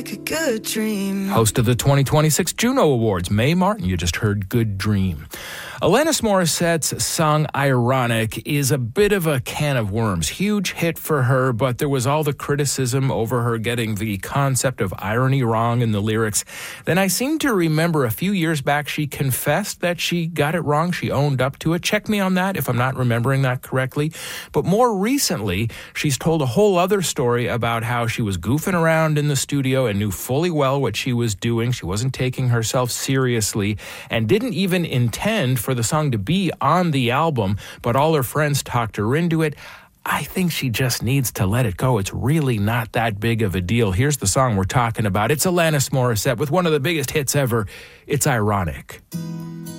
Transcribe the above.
like a good dream. Host of the 2026 Juno Awards, Mae Martin. You just heard Good Dream. Alanis Morissette's song Ironic is a bit of a can of worms. Huge hit for her, but there was all the criticism over her getting the concept of irony wrong in the lyrics. Then I seem to remember a few years back she confessed that she got it wrong. She owned up to it. Check me on that if I'm not remembering that correctly. But more recently, she's told a whole other story about how she was goofing around in the studio and knew fully well what she was doing. She wasn't taking herself seriously and didn't even intend for the song to be on the album, but all her friends talked her into it. I think she just needs to let it go. It's really not that big of a deal. Here's the song we're talking about. It's Alanis Morissette with one of the biggest hits ever. It's Ironic.